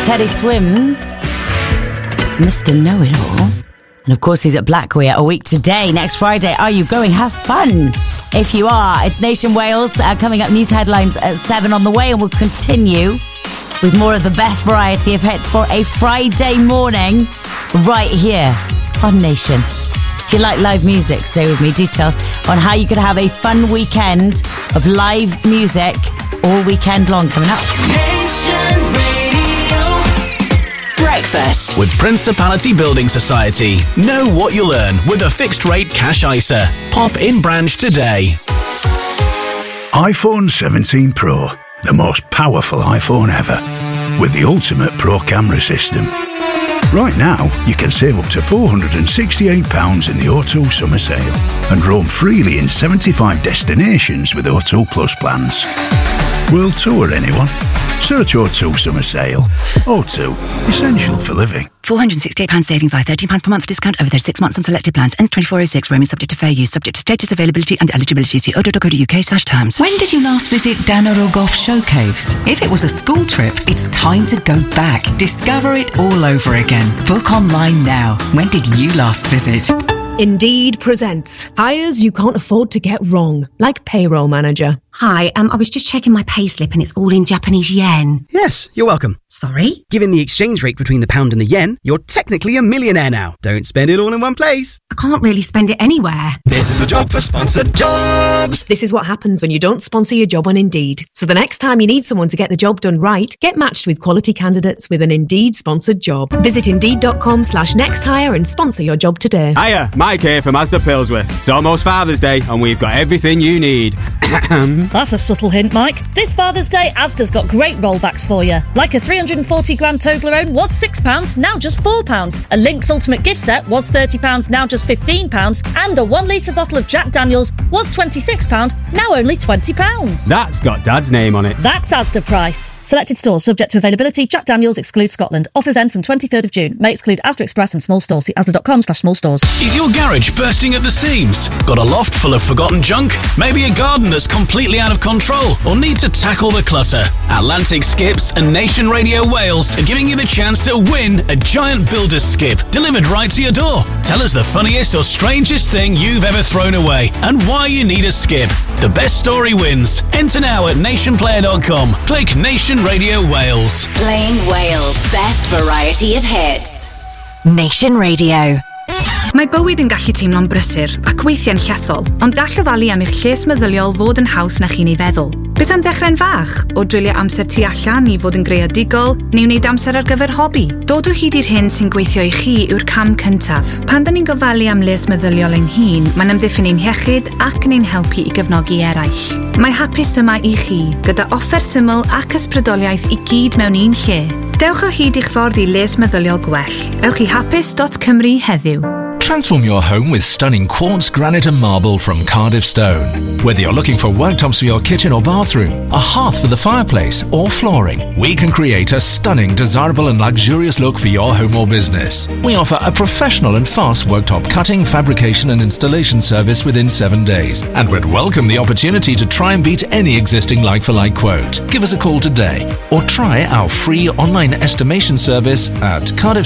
Teddy Swims, Mr. Know-It-All. And of course, he's at Blackway a week today. Next Friday, are you going? Have fun. If you are, it's Nation Wales. Coming up, news headlines at 7 on the way, and we'll continue with more of the best variety of hits for a Friday morning right here on Nation. If you like live music, stay with me. Details on how you could have a fun weekend of live music all weekend long coming up. Nation Radio. Breakfast with Principality Building Society. Know what you'll earn with a fixed rate cash ISA. Pop in branch today. iPhone 17 Pro, the most powerful iPhone ever, with the ultimate Pro camera system. Right now, you can save up to £468 in the O2 summer sale and roam freely in 75 destinations with O2 Plus plans. World tour, anyone? Search O2 summer sale. O2, essential for living. £468 saving via £13 per month discount over 36 months on selected plans. Ends 24/06. Roaming subject to fair use. Subject to status, availability and eligibility. See o2.co.uk/terms. When did you last visit Danaro Golf Show Caves? If it was a school trip, it's time to go back. Discover it all over again. Book online now. When did you last visit? Indeed presents hires you can't afford to get wrong, like payroll manager. Hi, I was just checking my payslip and it's all in Japanese yen. Yes, you're welcome. Sorry? Given the exchange rate between the pound and the yen, you're technically a millionaire now. Don't spend it all in one place. I can't really spend it anywhere. This is a job for sponsored jobs. This is what happens when you don't sponsor your job on Indeed. So the next time you need someone to get the job done right, get matched with quality candidates with an Indeed sponsored job. Visit Indeed.com/nexthire and sponsor your job today. Hiya, Mike here from Asda Pilsworth. It's almost Father's Day and we've got everything you need. That's a subtle hint, Mike. This Father's Day, Asda's got great rollbacks for you. Like a 340-gram Toblerone was £6, now just £4. A Lynx Ultimate gift set was £30, now just £15. And a 1-litre bottle of Jack Daniels was £26, now only £20. That's got Dad's name on it. That's Asda price. Selected stores subject to availability. Jack Daniels excludes Scotland. Offers end from 23rd of June. May exclude Asda Express and small stores. See asda.com/small stores. Is your garage bursting at the seams? Got a loft full of forgotten junk? Maybe a garden that's completely out of control? Or need to tackle the clutter? Atlantic Skips and Nation Radio Wales are giving you the chance to win a giant builder's skip delivered right to your door. Tell us the funniest or strangest thing you've ever thrown away and why you need a skip. The best story wins. Enter now at nationplayer.com. Click Nation Radio Wales. Playing Wales' best variety of hits. Nation Radio. Mae bywyd yn gallu teimlo'n brysur ac weithie'n llethol, ond gall ofalu am eich lles meddyliol fod yn haws na chi'n ei feddwl. Beth am ddechrau'n fach? O drwylio amser tu allan i fod yn greadigol, neu wneud amser ar gyfer hobi? Dod o hyd i'r hyn sy'n gweithio i chi yw'r cam cyntaf. Pan da ni'n gofalu am les meddyliol ein hun, mae'n amddiffyn ein iechyd ac yn ein helpu i gefnogi eraill. Mae hapus yma i chi, gyda offer syml ac ysbrydoliaeth i gyd mewn un lle. Dewch o hyd i'ch ffordd i les meddyliol gwell. Ewch i hapus.cymru heddiw. Transform your home with stunning quartz, granite and marble from Cardiff Stone. Whether you're looking for worktops for your kitchen or bathroom, a hearth for the fireplace or flooring, we can create a stunning, desirable and luxurious look for your home or business. We offer a professional and fast worktop cutting, fabrication and installation service within 7 days and would welcome the opportunity to try and beat any existing like-for-like quote. Give us a call today or try our free online estimation service at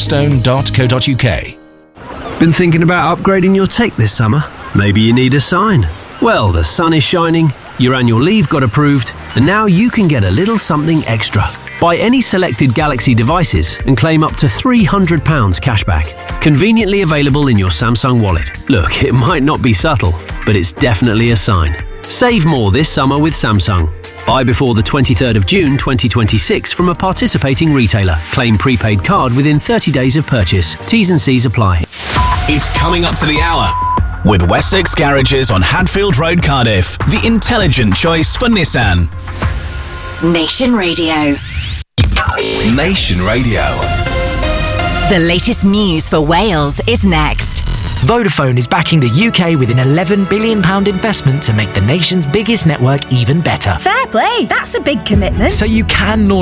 cardiffstone.co.uk. Been thinking about upgrading your tech this summer? Maybe you need a sign. Well, the sun is shining, your annual leave got approved, and now you can get a little something extra. Buy any selected Galaxy devices and claim up to £300 cashback. Conveniently available in your Samsung wallet. Look, it might not be subtle, but it's definitely a sign. Save more this summer with Samsung. Buy before the 23rd of June 2026 from a participating retailer. Claim prepaid card within 30 days of purchase. T's and C's apply. It's coming up to the hour. With Wessex Garages on Hadfield Road, Cardiff. The intelligent choice for Nissan. Nation Radio. Nation Radio. The latest news for Wales is next. Vodafone is backing the UK with an £11 billion investment to make the nation's biggest network even better. Fair play, that's a big commitment. So you can launch